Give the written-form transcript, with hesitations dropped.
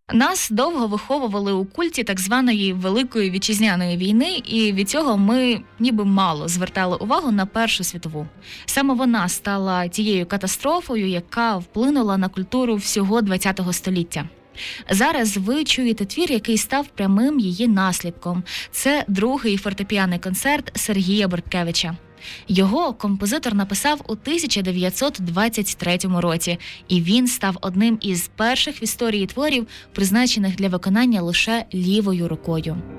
Нас довго виховували у культі так званої Великої Вітчизняної війни, і від цього ми ніби мало звертали увагу на Першу світову. Саме вона стала тією катастрофою, яка вплинула на культуру всього ХХ століття. Зараз ви чуєте твір, який став прямим її наслідком. Це другий фортепіаний концерт Сергія Борткевича. Його композитор написав у 1923 році, і він став одним із перших в історії творів, призначених для виконання лише лівою рукою.